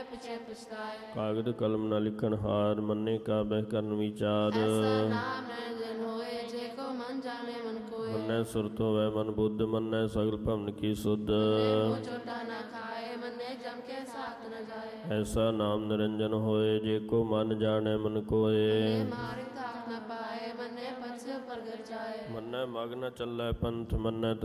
ਪਿਛੇ ਪਛਤਾਏ। ਕਾਗਦ ਕਲਮ ਨਾ ਲਿਖਣ ਹਾਰ, ਮੰਨੇ ਕਾ ਬਹਿ ਕਰਨ ਵਿਚਾਰ। ਐਸਾ ਨਾਮ ਨਿਰੰਜਨ ਹੋਏ, ਜੇ ਕੋ ਮਨ ਜਾਣੇ ਮਨ ਕੋਏ। ਮੰਨੈ ਸੁਰਤ ਹੋਵੈ ਮਨ ਬੁੱਧ, ਮੰਨੈ ਸਗਲ ਭਵਨ ਕੀ ਸੁਧ। ਮੂੰਹ ਛੋਟਾ ਨਾ ਖਾਏ, ਮੰਨੇ ਜਮ ਕੇ ਸਾਥ ਨ ਜਾਏ। ਐਸਾ ਨਾਮ ਨਿਰੰਜਨ ਹੋਏ, ਜੇ ਕੋ ਮਨ ਜਾਣੈ ਮਨ ਕੋਏ। ਮਾਰਿ ਥਾਕ ਨ ਪਾਏ, ਮੰਨੇ ਪਛ ਪ੍ਰਗਟ ਜਾਏ। ਮੰਨੈ ਮਗ ਨ ਚੱਲੈ ਪੰਥ, ਮੰਨੈ